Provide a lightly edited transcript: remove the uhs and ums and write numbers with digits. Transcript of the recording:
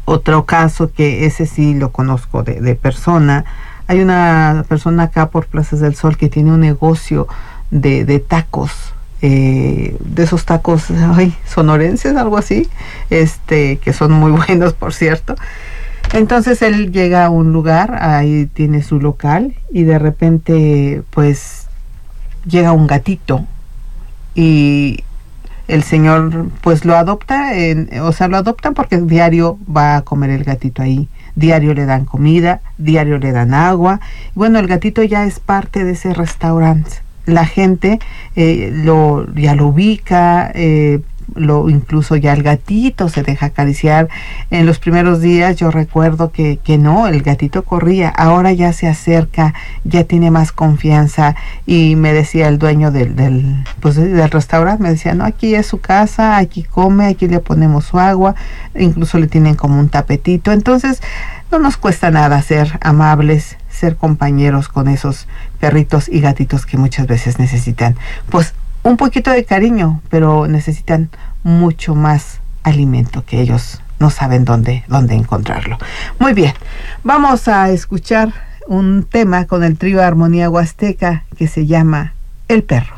Otro caso que ese sí lo conozco de persona. Hay una persona acá por Plazas del Sol que tiene un negocio de tacos, de esos tacos, ay, sonorenses, algo así, que son muy buenos, por cierto. Entonces él llega a un lugar, ahí tiene su local, y de repente, pues, llega un gatito, y el señor, pues, lo adopta, o sea, lo adoptan porque diario va a comer el gatito ahí. Diario le dan comida, diario le dan agua. Bueno, el gatito ya es parte de ese restaurante. La gente ya lo ubica, incluso ya el gatito se deja acariciar. En los primeros días yo recuerdo que no, el gatito corría, ahora ya se acerca, ya tiene más confianza, y me decía el dueño del restaurante, me decía, no, aquí es su casa, aquí come, aquí le ponemos su agua, incluso le tienen como un tapetito. Entonces no nos cuesta nada ser amables, ser compañeros con esos perritos y gatitos que muchas veces necesitan, pues, un poquito de cariño, pero necesitan mucho más alimento que ellos no saben dónde encontrarlo. Muy bien, vamos a escuchar un tema con el trío Armonía Huasteca que se llama El Perro.